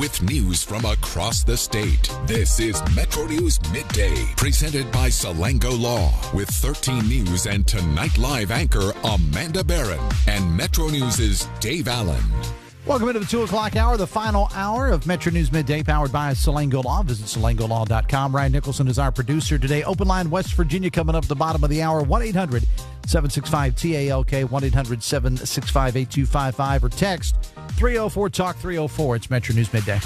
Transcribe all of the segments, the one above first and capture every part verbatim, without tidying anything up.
with news from across the state. This is Metro News Midday, presented by Salango Law, with thirteen News and Tonight Live anchor Amanda Barron and Metro News' Dave Allen. Welcome into the two o'clock hour, the final hour of Metro News Midday, powered by Salango Law. Visit salango law dot com. Ryan Nicholson is our producer today. Open line West Virginia coming up at the bottom of the hour. one eight hundred seven six five T A L K, one eight hundred seven six five eight two five five, or text three oh four talk three oh four. It's Metro News Midday.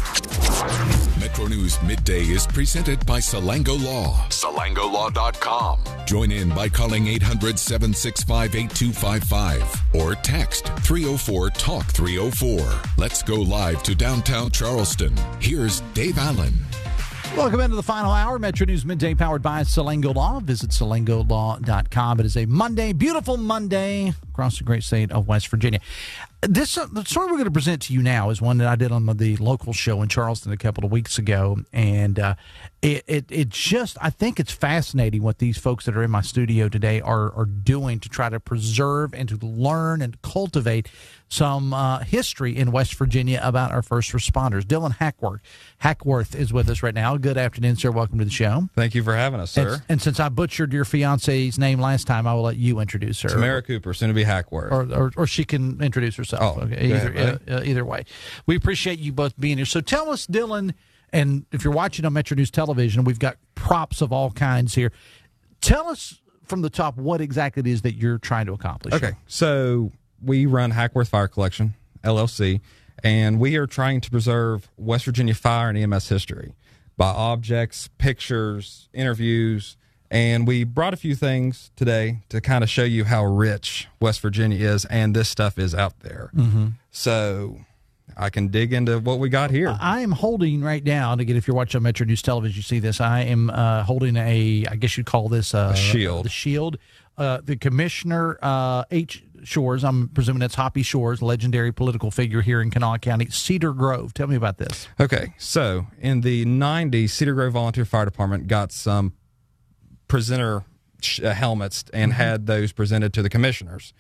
Metro News Midday is presented by Salango Law. salango law dot com. Join in by calling eight hundred seven six five eight two five five or text three oh four talk three oh four. Let's go live to downtown Charleston. Here's Dave Allen. Welcome into the final hour, Metro News Midday, powered by Salango Law. Visit salango law dot com. It is a Monday, beautiful Monday across the great state of West Virginia. This uh, the story we're going to present to you now is one that I did on the local show in Charleston a couple of weeks ago, and uh, it, it it just I think it's fascinating what these folks that are in my studio today are are doing to try to preserve and to learn and cultivate some uh, history in West Virginia about our first responders. Dylan Hackworth, Hackworth is with us right now. Good afternoon, sir. Welcome to the show. Thank you for having us, sir. And, and since I butchered your fiance's name last time, I will let you introduce her. Tamara Cooper, soon to be Hackworth. Or, or, or she can introduce herself. Oh, okay. Either, ahead, uh, uh, either way. We appreciate you both being here. So tell us, Dylan, and if you're watching on Metro News Television, we've got props of all kinds here. Tell us from the top what exactly it is that you're trying to accomplish. Okay, so we run Hackworth Fire Collection, L L C, and we are trying to preserve West Virginia fire and E M S history by objects, pictures, interviews, and we brought a few things today to kind of show you how rich West Virginia is, and this stuff is out there. Mm-hmm. So I can dig into what we got here. I am holding right now, and again, if you're watching on Metro News Television, you see this. I am uh, holding a, I guess you'd call this uh, a shield. The shield. Uh, the Commissioner uh, H. Shores, I'm presuming that's Hoppy Shores, legendary political figure here in Kanawha County, Cedar Grove. Tell me about this. Okay, so in the nineties, Cedar Grove Volunteer Fire Department got some presenter sh- uh, helmets and mm-hmm. had those presented to the commissioners.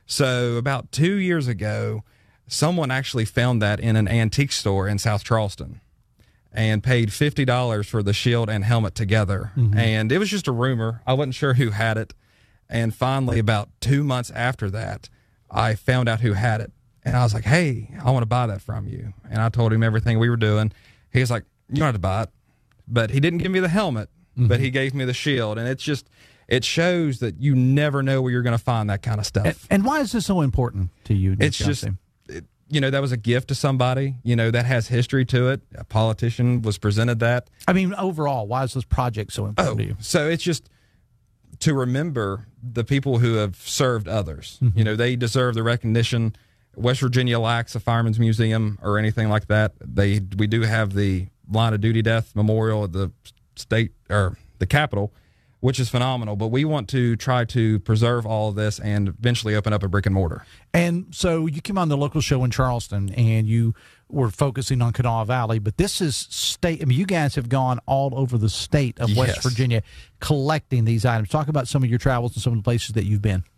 So about two years ago, someone actually found that in an antique store in South Charleston and paid fifty dollars for the shield and helmet together. Mm-hmm. And it was just a rumor. I wasn't sure who had it. And finally, about two months after that, I found out who had it. And I was like, hey, I want to buy that from you. And I told him everything we were doing. He was like, you don't have to buy it. But he didn't give me the helmet, mm-hmm. but he gave me the shield. And it's just, it shows that you never know where you're going to find that kind of stuff. And, and why is this so important to you? It's just, it, you know, that was a gift to somebody, you know, that has history to it. A politician was presented that. I mean, overall, why is this project so important oh, to you? So it's just to remember the people who have served others. Mm-hmm. You know, they deserve the recognition. West Virginia lacks a fireman's museum or anything like that. They we do have the line of duty death memorial at the state or the Capitol, which is phenomenal. But we want to try to preserve all of this and eventually open up a brick and mortar. And so you came on the local show in Charleston, and you were focusing on Kanawha Valley, but this is state. I mean, you guys have gone all over the state of West yes. Virginia collecting these items. Talk about some of your travels and some of the places that you've been.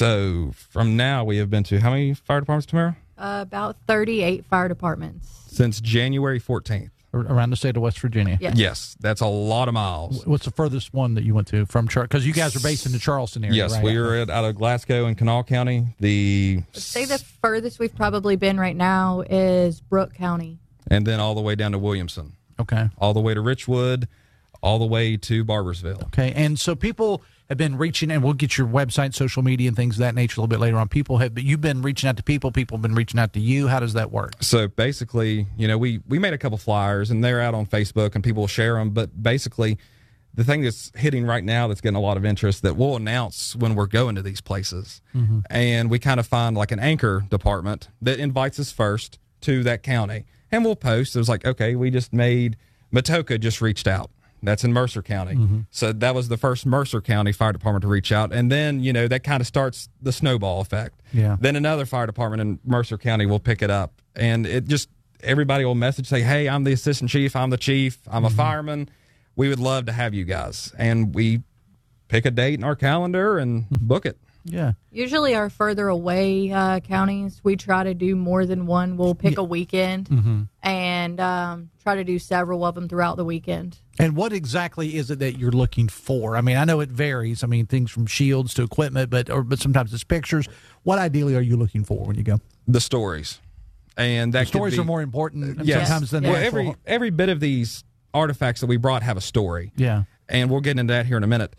So from now, we have been to how many fire departments, Tamara? Uh, about thirty-eight fire departments. Since January fourteenth. Around the state of West Virginia. Yes. yes, that's a lot of miles. What's the furthest one that you went to from Charleston? Because you guys are based in the Charleston area, yes, right? we are at, out of Glasgow in Kanawha County. The I'd say the furthest we've probably been right now is Brooke County. And then all the way down to Williamson. Okay. All the way to Richwood, all the way to Barbersville. Okay, and so people have been reaching, and we'll get your website, social media, and things of that nature a little bit later on. People have, but you've been reaching out to people. People have been reaching out to you. How does that work? So basically, you know, we, we made a couple flyers, and they're out on Facebook, and people will share them. But basically, the thing that's hitting right now that's getting a lot of interest that we'll announce when we're going to these places. Mm-hmm. And we kind of find like an anchor department that invites us first to that county. And we'll post. It was like, okay, we just made, Matoka just reached out. That's in Mercer County. Mm-hmm. So that was the first Mercer County Fire Department to reach out. And then, you know, that kind of starts the snowball effect. Yeah. Then another fire department in Mercer County will pick it up. And it just, everybody will message, say, hey, I'm the assistant chief. I'm the chief. I'm a mm-hmm. fireman. We would love to have you guys. And we pick a date in our calendar and book it. Yeah. Usually our further away uh, counties, we try to do more than one. We'll pick a weekend Mm-hmm. and um, try to do several of them throughout the weekend. And what exactly is it that you're looking for? I mean, I know it varies. I mean, things from shields to equipment, but or but sometimes it's pictures. What ideally are you looking for when you go? The stories. And that The stories could be, are more important yes. sometimes than the well, actual. every every bit of these artifacts that we brought have a story. Yeah. And we'll get into that here in a minute.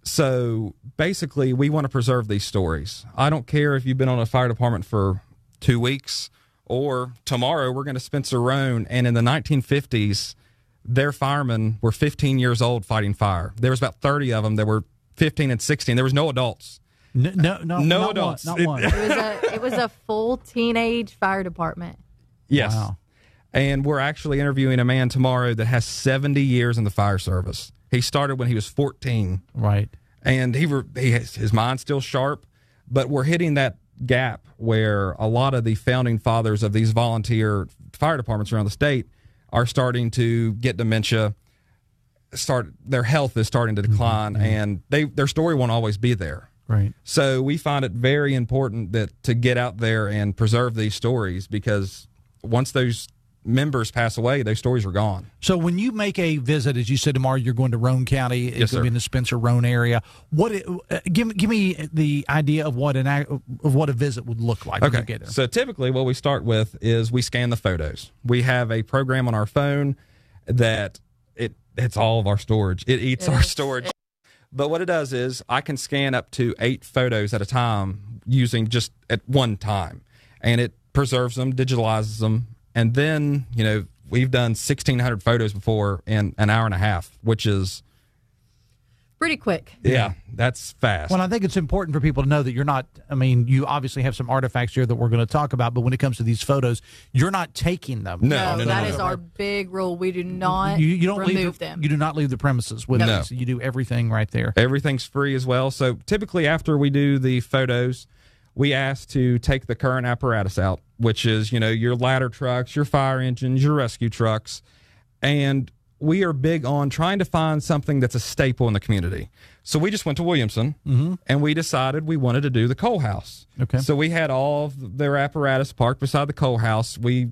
So basically, we want to preserve these stories. I don't care if you've been on a fire department for two weeks or tomorrow we're going to Spencer Roan. And in the nineteen fifties, their firemen were fifteen years old fighting fire. There was about thirty of them that were fifteen and sixteen. There was no adults. No, no, no, No not adults. One, not one. It was a it was a full teenage fire department. Yes. Wow. And we're actually interviewing a man tomorrow that has seventy years in the fire service. He started when he was fourteen. Right. And he, re- he has, his mind's still sharp, but we're hitting that gap where a lot of the founding fathers of these volunteer fire departments around the state are starting to get dementia, start their health is starting to decline, mm-hmm. and they their story won't always be there. Right. So we find it very important that to get out there and preserve these stories, because once those members pass away, those stories are gone. So when you make a visit, as you said, tomorrow you're going to Roan County, it's Yes, going to be sir. in the Spencer Roan area. What? It, uh, give give me the idea of what an ac- of what a visit would look like when Okay. you get there. So typically what we start with is we scan the photos. We have a program on our phone that it it's all of our storage. It eats It our is. storage. But what it does is I can scan up to eight photos at a time using just at one time. And it preserves them, digitalizes them. And then, you know, we've done sixteen hundred photos before in an hour and a half, which is, Pretty quick. yeah, that's fast. Well, I think it's important for people to know that you're not, I mean, you obviously have some artifacts here that we're going to talk about, but when it comes to these photos, you're not taking them. No, No, no, that no, is no. our big rule. We do not You, you don't remove leave the, them. You do not leave the premises with No. these. You do everything right there. Everything's free as well. So typically after we do the photos, we ask to take the current apparatus out, which is, you know, your ladder trucks, your fire engines, your rescue trucks. And we are big on trying to find something that's a staple in the community. So we just went to Williamson Mm-hmm. and we decided we wanted to do the coal house. Okay. So we had all of their apparatus parked beside the coal house. We,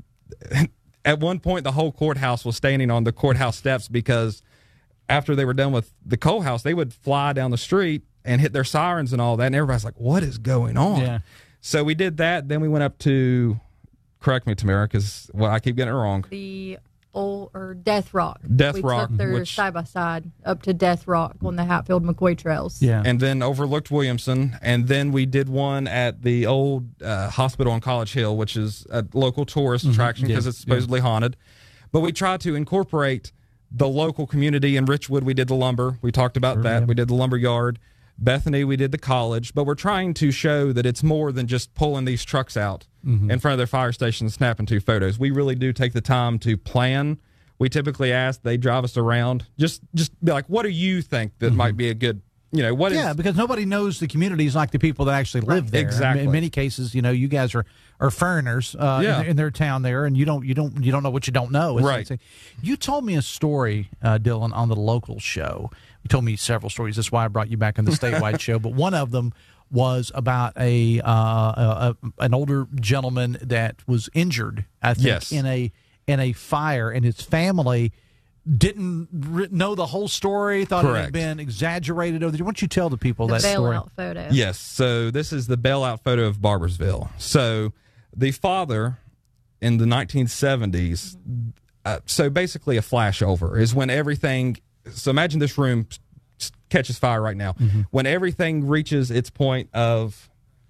at one point, the whole courthouse was standing on the courthouse steps because after they were done with the coal house, they would fly down the street and hit their sirens and all that. And everybody's like, what is going on? Yeah. So we did that. Then we went up to, correct me, Tamara, because well, I keep getting it wrong. The old or Death Rock. Death we Rock, took their which- side by side up to Death Rock on the Hatfield McCoy trails. Yeah. And then overlooked Williamson. And then we did one at the old uh, hospital on College Hill, which is a local tourist attraction because Yeah, it's supposedly haunted. But we tried to incorporate the local community. In Richwood, we did the lumber. We talked about that. yeah. We did the lumber yard. Bethany, we did the college. But we're trying to show that it's more than just pulling these trucks out in front of their fire station and snapping two photos. We really do take the time to plan. We typically ask, they drive us around. Just just be like, what do you think that might be a good, you know, what is... Yeah, because nobody knows the communities like the people that actually live there. Exactly. In many cases, you know, you guys are, are foreigners uh, Yeah. in, their, in their town there, and you don't you don't you don't know what you don't know. It's- Right. it's- you told me a story, uh, Dylan, on the local show. You told me several stories. That's why I brought you back on the statewide show. But one of them was about a, uh, a, a an older gentleman that was injured. I think Yes. in a in a fire, and his family didn't re- know the whole story. Thought it had Correct. been exaggerated. Why don't you tell the people The that story? bailout photo. Yes. So this is the bailout photo of Barbersville. So the father in the nineteen seventies, uh, so basically a flashover is when everything, so imagine this room s- catches fire right now. When everything reaches its point of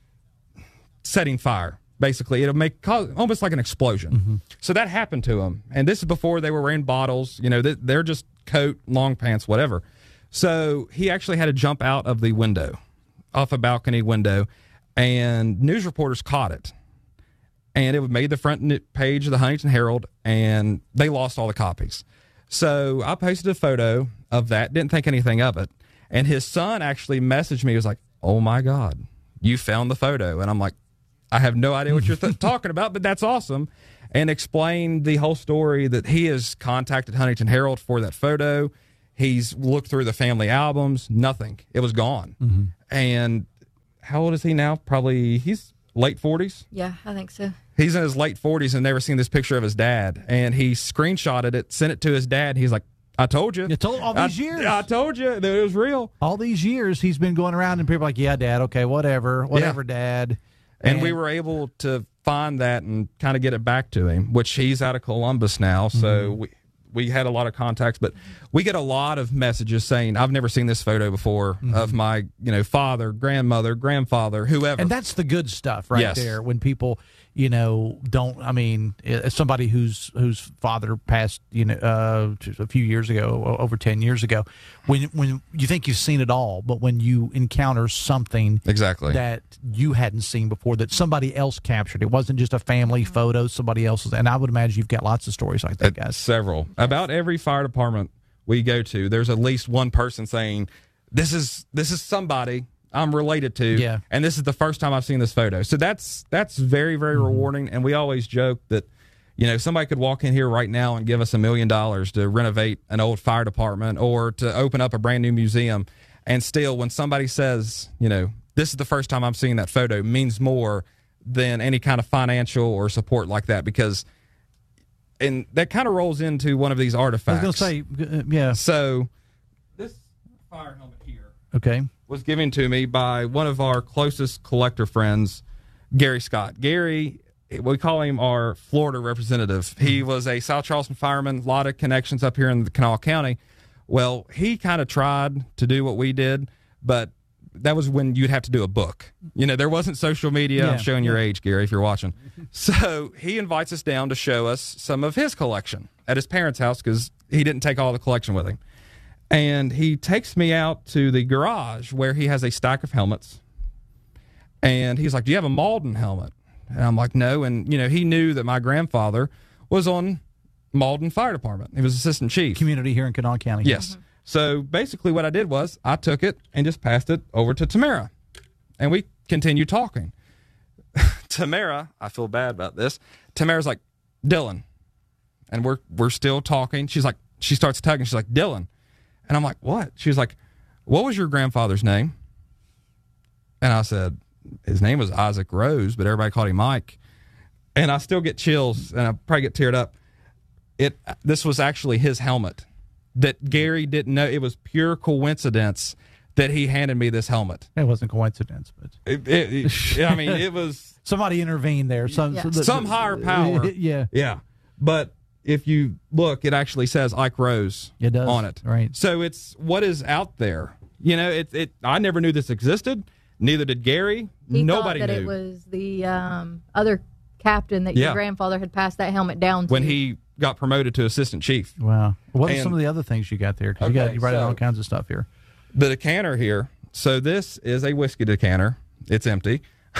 setting fire, basically, it'll make cause, almost like an explosion. So that happened to him. And this is before they were wearing bottles. You know, they, they're just coat, long pants, whatever. So he actually had to jump out of the window, off a balcony window, and news reporters caught it. And it made the front ni- page of the Huntington Herald, and they lost all the copies. So I posted a photo of that, didn't think anything of it. And his son actually messaged me. He was like, oh, my God, you found the photo. And I'm like, I have no idea what you're th- talking about, but that's awesome. And explained the whole story that he has contacted Huntington Herald for that photo. He's looked through the family albums, nothing. It was gone. And how old is he now? Probably he's late forties. Yeah, I think so. He's in his late forties and never seen this picture of his dad. And he screenshotted it, sent it to his dad. He's like, I told you. You told all these I, years. I told you that it was real. All these years he's been going around and people are like, yeah, Dad, okay, whatever, whatever, yeah. Dad. And, and we were able to find that and kind of get it back to him, which he's out of Columbus now. So mm-hmm. we we had a lot of contacts, but we get a lot of messages saying, I've never seen this photo before mm-hmm. of my, you know, father, grandmother, grandfather, whoever. And that's the good stuff right yes. there when people, you know, don't, I mean, as somebody whose whose father passed, you know, uh, a few years ago, over ten years ago, when when you think you've seen it all, but when you encounter something exactly that you hadn't seen before, that somebody else captured, it wasn't just a family photo, somebody else's, and I would imagine you've got lots of stories like that, guys. Uh, several. About every fire department we go to, there's at least one person saying, this is this is somebody I'm related to, yeah. and this is the first time I've seen this photo. So that's that's very, very mm-hmm. rewarding, and we always joke that, you know, somebody could walk in here right now and give us a million dollars to renovate an old fire department or to open up a brand new museum, and still when somebody says, you know, this is the first time I'm seeing that photo, means more than any kind of financial or support like that, because and that kind of rolls into one of these artifacts. I was going to say, uh, yeah. So this fire helmet here okay. was given to me by one of our closest collector friends, Gary Scott. Gary, we call him our Florida representative. Mm-hmm. He was a South Charleston fireman, a lot of connections up here in the Kanawha County. Well, he kind of tried to do what we did, but that was when you'd have to do a book. You know, there wasn't social media. Yeah, I'm showing yeah. your age, Gary, if you're watching. So he invites us down to show us some of his collection at his parents' house because he didn't take all the collection with him. And he takes me out to the garage where he has a stack of helmets. And he's like, do you have a Malden helmet? And I'm like, no. And, you know, he knew that my grandfather was on Malden Fire Department. He was assistant chief. Community here in Kanawha County. Yes. Mm-hmm. So basically what I did was I took it and just passed it over to Tamara. And we continued talking. Tamara, I feel bad about this. Tamara's like, Dylan. And we're we're still talking. She's like, she starts tugging. She's like, Dylan. And I'm like, what? She was like, what was your grandfather's name? And I said, his name was Isaac Rose, but everybody called him Mike. And I still get chills, and I probably get teared up. It This was actually his helmet that Gary didn't know. It was pure coincidence that he handed me this helmet. It wasn't coincidence, but it, it, it, I mean, it was somebody intervened there. Some yeah. so the, some higher power. Yeah, yeah. But if you look, it actually says Ike Rose it does. on it. Right. So it's what is out there. You know, it. It. I never knew this existed. Neither did Gary. He Nobody thought that knew. It was the um, other captain that Yeah. your grandfather had passed that helmet down to. When he got promoted to assistant chief. Wow. What are And- some of the other things you got there? Because Okay, you got you write so- out all kinds of stuff here. The decanter here. So this is a whiskey decanter. It's empty.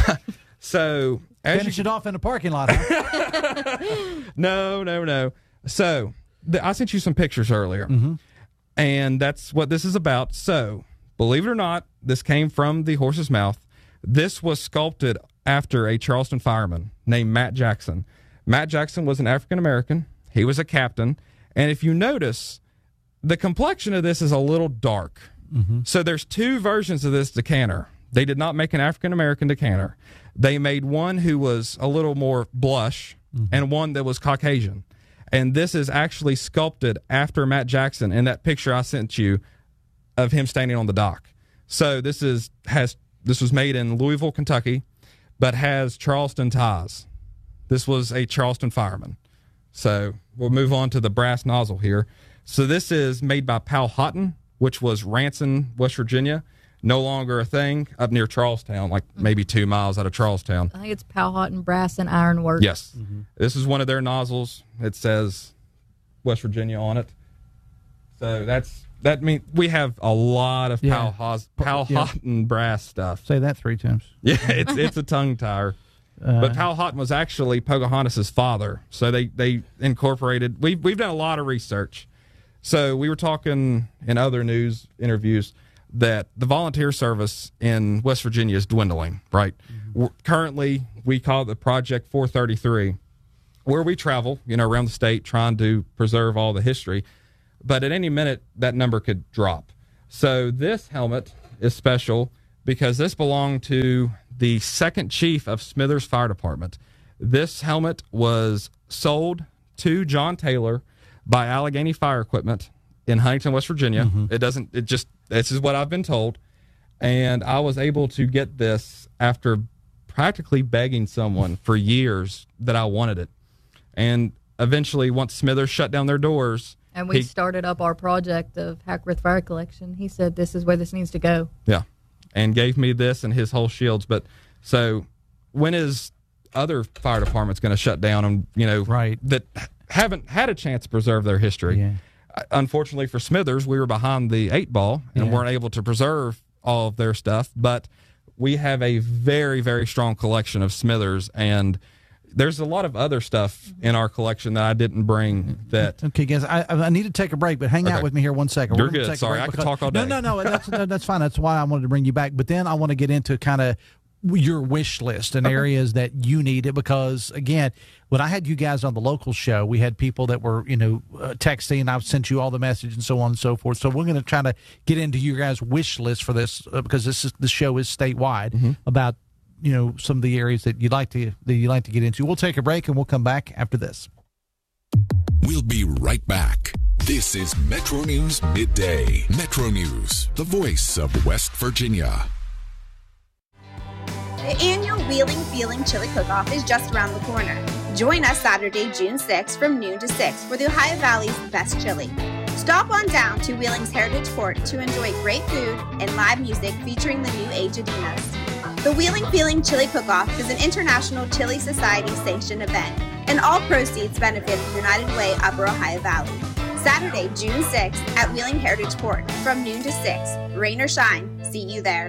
So as Finish you, it off in the parking lot. Huh? no, no, no. So the, I sent you some pictures earlier, mm-hmm. and that's what this is about. So believe it or not, this came from the horse's mouth. This was sculpted after a Charleston fireman named Matt Jackson. Matt Jackson was an African American. He was a captain, and if you notice, the complexion of this is a little dark. Mm-hmm. So there's two versions of this decanter. They did not make an African American decanter. They made one who was a little more blush mm-hmm. and one that was Caucasian. And this is actually sculpted after Matt Jackson in that picture I sent you of him standing on the dock. So this is has this was made in Louisville, Kentucky, but has Charleston ties. This was a Charleston fireman. So we'll move on to the brass nozzle here. So this is made by Powhatan, which was Ranson, West Virginia. No longer a thing up near Charlestown, like maybe two miles out of Charlestown. I think it's Powhatan Brass and Iron Works. Yes. Mm-hmm. This is one of their nozzles. It says West Virginia on it. So that's that means we have a lot of Yeah. Powhatan, Powhatan yeah. brass stuff. Say that three times. Yeah, it's it's a tongue tire. Uh, but Powhatan was actually Pocahontas' father. So they, they incorporated we've we've done a lot of research. So we were talking in other news interviews that the volunteer service in West Virginia is dwindling, right? Mm-hmm. Currently, we call it the Project four thirty-three, where we travel, you know, around the state trying to preserve all the history. But at any minute, that number could drop. So this helmet is special because this belonged to the second chief of Smithers Fire Department. This helmet was sold to John Taylor by Allegheny Fire Equipment in Huntington, West Virginia. Mm-hmm. It doesn't, it just, this is what I've been told. And I was able to get this after practically begging someone for years that I wanted it. And eventually, once Smithers shut down their doors, and we he, started up our project of Hackworth Fire Collection. He said, this is where this needs to go. Yeah. And gave me this and his whole shields. But so when is other fire departments going to shut down and, you know, right. that haven't had a chance to preserve their history? Yeah. Unfortunately for Smithers, we were behind the eight ball and yeah. weren't able to preserve all of their stuff. But we have a very, very strong collection of Smithers, and there's a lot of other stuff in our collection that I didn't bring. That okay, guys, I, I need to take a break, but hang okay. out with me here one second. You're We're good. take Sorry, I could talk all day. No, no, no, that's that's fine. That's why I wanted to bring you back. But then I want to get into kind of your wish list and okay. areas that you need it, because again, when I had you guys on the local show, we had people that were, you know, uh, texting. I've sent you all the message and so on and so forth. So we're going to try to get into your guys' wish list for this, uh, because this is the show is statewide mm-hmm. about, you know, some of the areas that you'd like to that you like to get into. We'll take a break and we'll come back after this. We'll be right back. This is Metro News Midday. Metro News, the voice of West Virginia. The annual Wheeling Feeling Chili Cook-Off is just around the corner. Join us Saturday, June sixth from noon to six for the Ohio Valley's best chili. Stop on down to Wheeling's Heritage Court to enjoy great food and live music featuring the New Age Adinas. The Wheeling Feeling Chili Cook-Off is an International Chili Society sanctioned event, and all proceeds benefit the United Way Upper Ohio Valley. Saturday, June sixth at Wheeling Heritage Court from noon to six. Rain or shine, see you there.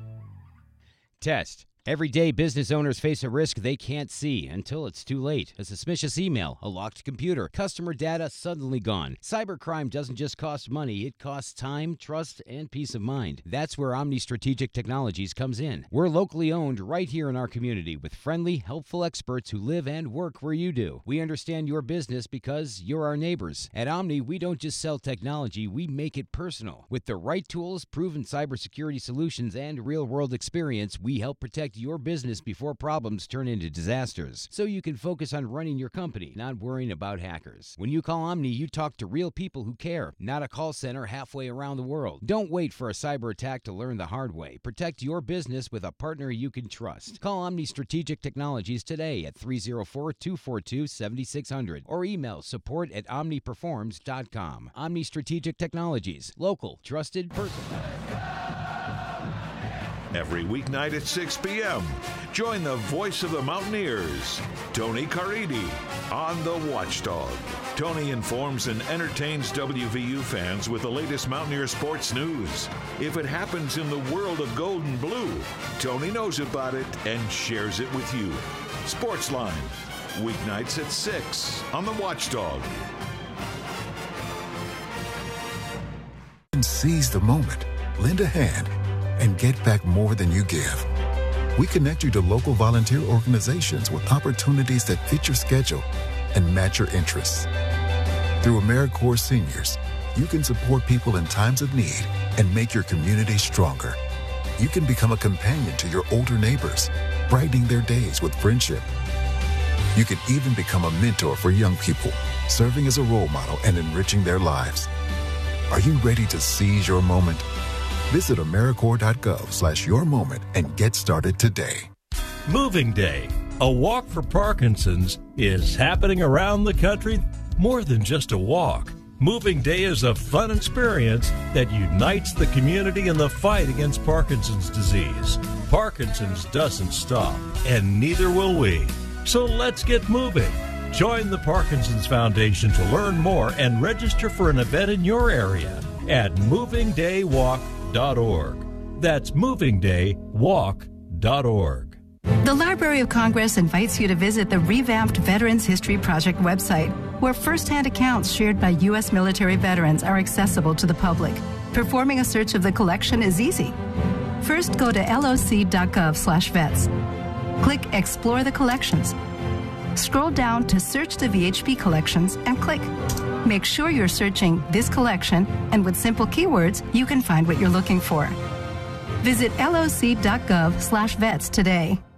Test. Every day, business owners face a risk they can't see until it's too late. A suspicious email, a locked computer, customer data suddenly gone. Cybercrime doesn't just cost money, it costs time, trust, and peace of mind. That's where Omni Strategic Technologies comes in. We're locally owned right here in our community with friendly, helpful experts who live and work where you do. We understand your business because you're our neighbors. At Omni, we don't just sell technology, we make it personal. With the right tools, proven cybersecurity solutions, and real-world experience, we help protect your business before problems turn into disasters, so you can focus on running your company, not worrying about hackers. When you call Omni, you talk to real people who care, not a call center halfway around the world. Don't wait for a cyber attack to learn the hard way. Protect your business with a partner you can trust. Call Omni Strategic Technologies today at three oh four, two four two, seven six zero zero or email support at omni performs dot com. Omni Strategic Technologies. Local, trusted, personal. Every weeknight at six p.m., join the voice of the Mountaineers, Tony Caridi, on The Watchdog. Tony informs and entertains W V U fans with the latest Mountaineer sports news. If it happens in the world of gold and blue, Tony knows about it and shares it with you. Sportsline, weeknights at six on The Watchdog. Seize the moment, lend a hand, and get back more than you give. We connect you to local volunteer organizations with opportunities that fit your schedule and match your interests. Through AmeriCorps Seniors, you can support people in times of need and make your community stronger. You can become a companion to your older neighbors, brightening their days with friendship. You can even become a mentor for young people, serving as a role model and enriching their lives. Are you ready to seize your moment? Visit AmeriCorps.gov slash your moment and get started today. Moving Day, a walk for Parkinson's, is happening around the country. More than just a walk. Moving Day is a fun experience that unites the community in the fight against Parkinson's disease. Parkinson's doesn't stop, and neither will we. So let's get moving. Join the Parkinson's Foundation to learn more and register for an event in your area at moving day walk dot org. That's moving day walk dot org. The Library of Congress invites you to visit the revamped Veterans History Project website, where first-hand accounts shared by U S military veterans are accessible to the public. Performing a search of the collection is easy. First, go to L O C dot gov slash vets. Click Explore the Collections. Scroll down to Search the V H P Collections and click. Make sure you're searching this collection, and with simple keywords, you can find what you're looking for. Visit loc.gov slash vets today.